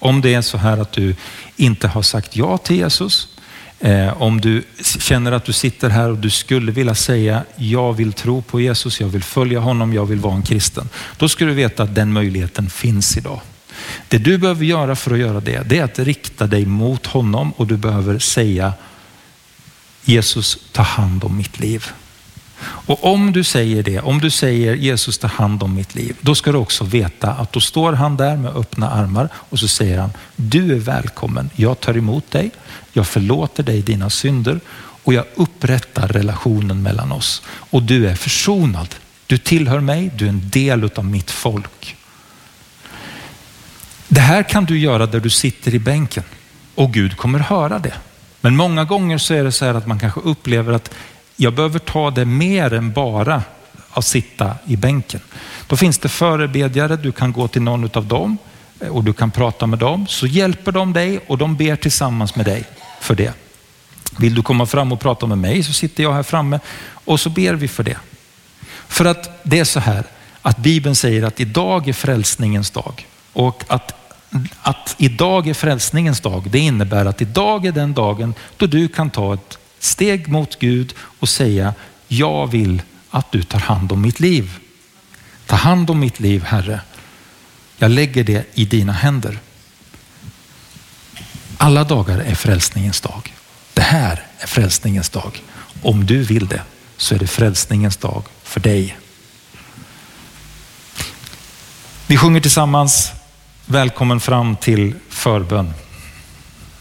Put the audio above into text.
Om det är så här att du inte har sagt ja till Jesus, om du känner att du sitter här och du skulle vilja säga jag vill tro på Jesus, jag vill följa honom, jag vill vara en kristen. Då ska du veta att den möjligheten finns idag. Det du behöver göra för att göra det är att rikta dig mot honom och du behöver säga Jesus, ta hand om mitt liv. Och om du säger det, om du säger Jesus, ta hand om mitt liv, då ska du också veta att då står han där med öppna armar och så säger han, du är välkommen, jag tar emot dig, jag förlåter dig dina synder och jag upprättar relationen mellan oss. Och du är försonad, du tillhör mig, du är en del av mitt folk. Det här kan du göra där du sitter i bänken och Gud kommer höra det. Men många gånger så är det så här att man kanske upplever att jag behöver ta det mer än bara att sitta i bänken. Då finns det förebedjare, du kan gå till någon av dem och du kan prata med dem. Så hjälper de dig och de ber tillsammans med dig för det. Vill du komma fram och prata med mig så sitter jag här framme och så ber vi för det. För att det är så här att Bibeln säger att idag är frälsningens dag. Och att idag är frälsningens dag, det innebär att idag är den dagen då du kan ta ett steg mot Gud och säga, jag vill att du tar hand om mitt liv. Ta hand om mitt liv, Herre. Jag lägger det i dina händer. Alla dagar är frälsningens dag. Det här är frälsningens dag. Om du vill det så är det frälsningens dag för dig. Vi sjunger tillsammans, välkommen fram till förbön.